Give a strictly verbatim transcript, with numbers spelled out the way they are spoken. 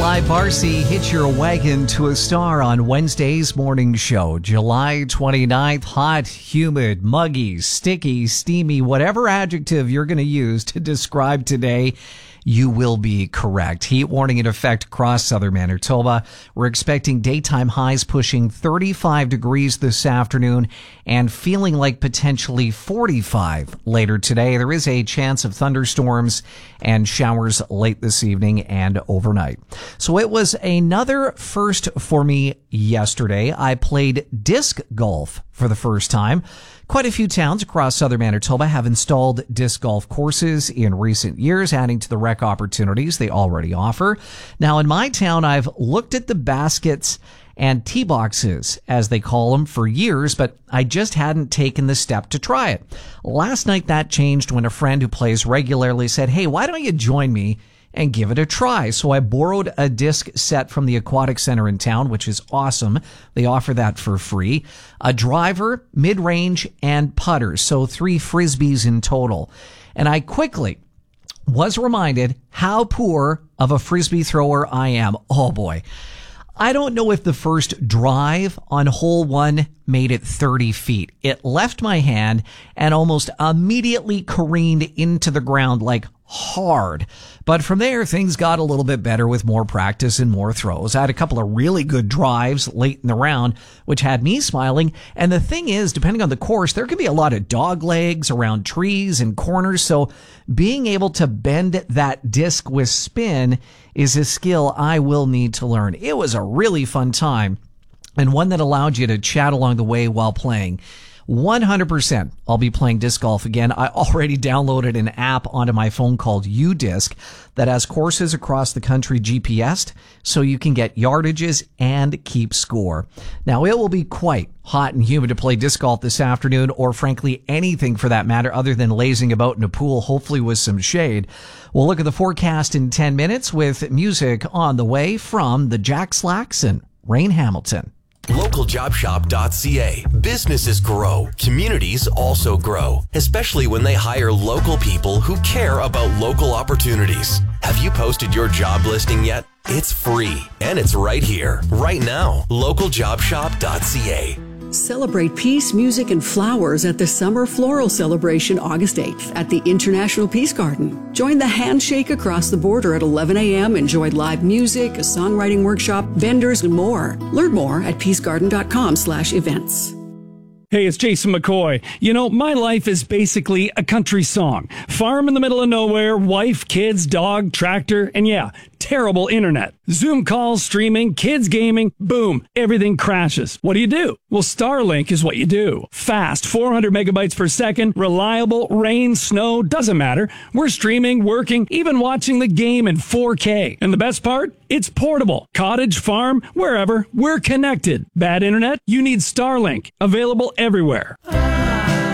Eli Barcy hit your wagon to a star on Wednesday's morning show. July twenty-ninth, hot, humid, muggy, sticky, steamy, whatever adjective you're going to use to describe today, you will be correct. Heat warning in effect across southern Manitoba. We're expecting daytime highs pushing thirty-five degrees this afternoon and feeling like potentially forty-five later today. There is a chance of thunderstorms and showers late this evening and overnight. So it was another first for me yesterday. I played disc golf for the first time. Quite a few towns across southern Manitoba have installed disc golf courses in recent years, adding to the rec opportunities they already offer. Now, in my town, I've looked at the baskets and tee boxes, as they call them, for years, but I just hadn't taken the step to try it. Last night, that changed when a friend who plays regularly said, "Hey, why don't you join me and give it a try?" So I borrowed a disc set from the Aquatic Center in town, which is awesome. They offer that for free. A driver, mid-range, and putters. So three Frisbees in total. And I quickly was reminded how poor of a Frisbee thrower I am. Oh boy. I don't know if the first drive on hole one made it thirty feet. It left my hand and almost immediately careened into the ground like hard. But from there, things got a little bit better with more practice and more throws. I had a couple of really good drives late in the round, which had me smiling. And the thing is, depending on the course, there can be a lot of dog legs around trees and corners. So being able to bend that disc with spin is a skill I will need to learn. It was a really fun time and one that allowed you to chat along the way while playing. one hundred percent I'll be playing disc golf again. I already downloaded an app onto my phone called UDisc that has courses across the country G P S'd so you can get yardages and keep score. Now, it will be quite hot and humid to play disc golf this afternoon, or frankly anything for that matter other than lazing about in a pool, hopefully with some shade. We'll look at the forecast in ten minutes with music on the way from the Jack Slacks and Rain Hamilton. local job shop dot c a. Businesses grow. Communities also grow, especially when they hire local people who care about local opportunities. Have you posted your job listing yet? It's free, and it's right here, right now. local job shop dot c a. Celebrate peace, music, and flowers at the Summer Floral Celebration August eighth at the International Peace Garden. Join the Handshake across the border at eleven a.m. Enjoy live music, a songwriting workshop, vendors, and more. Learn more at peacegarden.com slash events. Hey, it's Jason McCoy. You know, my life is basically a country song. Farm in the middle of nowhere, wife, kids, dog, tractor, and yeah, terrible internet. Zoom calls, streaming, kids gaming, boom, everything crashes. What do you do? Well, Starlink is what you do. Fast, four hundred megabytes per second, reliable, rain, snow, doesn't matter. We're streaming, working, even watching the game in four K. And the best part? It's portable. Cottage, farm, wherever, we're connected. Bad internet? You need Starlink. Available everywhere.